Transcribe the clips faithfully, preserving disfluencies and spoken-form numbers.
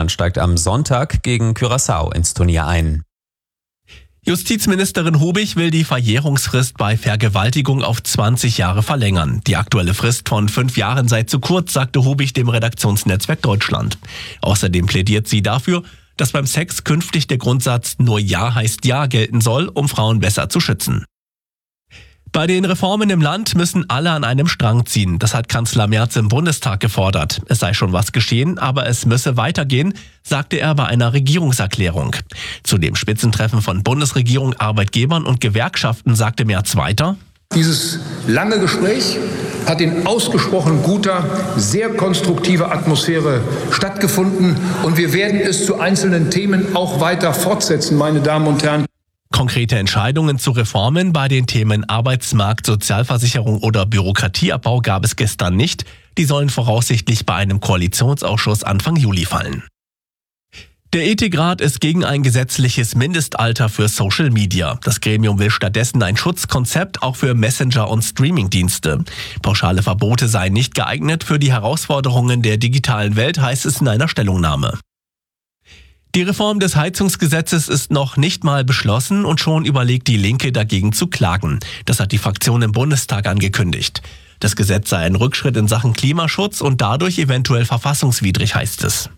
Deutschland steigt am Sonntag gegen Curaçao ins Turnier ein. Justizministerin Hubig will die Verjährungsfrist bei Vergewaltigung auf zwanzig Jahre verlängern. Die aktuelle Frist von fünf Jahren sei zu kurz, sagte Hubig dem Redaktionsnetzwerk Deutschland. Außerdem plädiert sie dafür, dass beim Sex künftig der Grundsatz nur Ja heißt Ja gelten soll, um Frauen besser zu schützen. Bei den Reformen im Land müssen alle an einem Strang ziehen. Das hat Kanzler Merz im Bundestag gefordert. Es sei schon was geschehen, aber es müsse weitergehen, sagte er bei einer Regierungserklärung. Zu dem Spitzentreffen von Bundesregierung, Arbeitgebern und Gewerkschaften sagte Merz weiter: Dieses lange Gespräch hat in ausgesprochen guter, sehr konstruktiver Atmosphäre stattgefunden und wir werden es zu einzelnen Themen auch weiter fortsetzen, meine Damen und Herren. Konkrete Entscheidungen zu Reformen bei den Themen Arbeitsmarkt, Sozialversicherung oder Bürokratieabbau gab es gestern nicht. Die sollen voraussichtlich bei einem Koalitionsausschuss Anfang Juli fallen. Der Ethikrat ist gegen ein gesetzliches Mindestalter für Social Media. Das Gremium will stattdessen ein Schutzkonzept auch für Messenger- und Streamingdienste. Pauschale Verbote seien nicht geeignet für die Herausforderungen der digitalen Welt, heißt es in einer Stellungnahme. Die Reform des Heizungsgesetzes ist noch nicht mal beschlossen und schon überlegt die Linke dagegen zu klagen. Das hat die Fraktion im Bundestag angekündigt. Das Gesetz sei ein Rückschritt in Sachen Klimaschutz und dadurch eventuell verfassungswidrig, heißt es.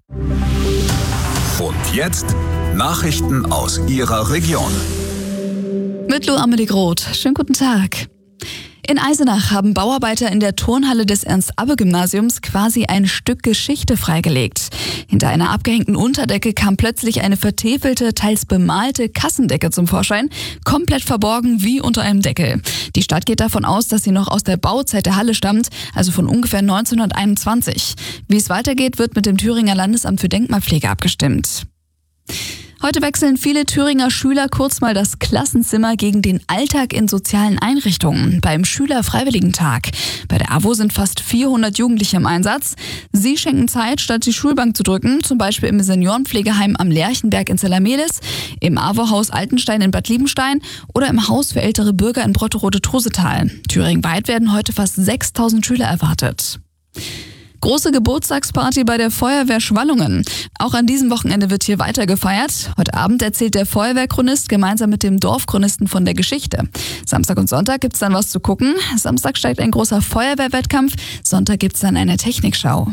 Und jetzt Nachrichten aus Ihrer Region. Mit Lou Amelie Groth. Schönen guten Tag. In Eisenach haben Bauarbeiter in der Turnhalle des Ernst-Abbe-Gymnasiums quasi ein Stück Geschichte freigelegt. Hinter einer abgehängten Unterdecke kam plötzlich eine vertäfelte, teils bemalte Kassendecke zum Vorschein, komplett verborgen wie unter einem Deckel. Die Stadt geht davon aus, dass sie noch aus der Bauzeit der Halle stammt, also von ungefähr neunzehnhunderteinundzwanzig. Wie es weitergeht, wird mit dem Thüringer Landesamt für Denkmalpflege abgestimmt. Heute wechseln viele Thüringer Schüler kurz mal das Klassenzimmer gegen den Alltag in sozialen Einrichtungen beim Schülerfreiwilligentag. Bei der A W O sind fast vierhundert Jugendliche im Einsatz. Sie schenken Zeit, statt die Schulbank zu drücken, zum Beispiel im Seniorenpflegeheim am Lerchenberg in Zellermelis, im A W O-Haus Altenstein in Bad Liebenstein oder im Haus für ältere Bürger in Brotterode-Trosetal. Thüringweit werden heute fast sechstausend Schüler erwartet. Große Geburtstagsparty bei der Feuerwehr Schwallungen. Auch an diesem Wochenende wird hier weiter gefeiert. Heute Abend erzählt der Feuerwehrchronist gemeinsam mit dem Dorfchronisten von der Geschichte. Samstag und Sonntag gibt's dann was zu gucken. Samstag steigt ein großer Feuerwehrwettkampf. Sonntag gibt's dann eine Technikschau.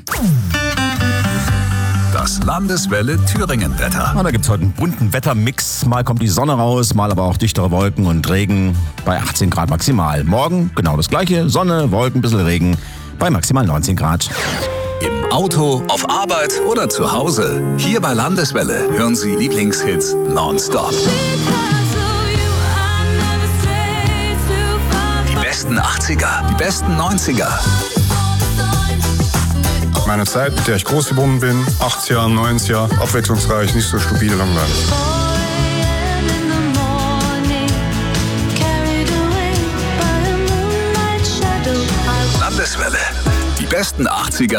Das Landeswelle Thüringen-Wetter. Ja, da gibt es heute einen bunten Wettermix. Mal kommt die Sonne raus, mal aber auch dichtere Wolken und Regen bei achtzehn Grad maximal. Morgen genau das gleiche. Sonne, Wolken, bisschen Regen bei maximal neunzehn Grad. Im Auto, auf Arbeit oder zu Hause. Hier bei Landeswelle hören Sie Lieblingshits nonstop. Die besten achtziger, die besten neunziger. Meine Zeit, mit der ich groß geworden bin, achtziger, neunziger, abwechslungsreich, nicht so stupide langweilig. Landeswelle, die besten achtziger.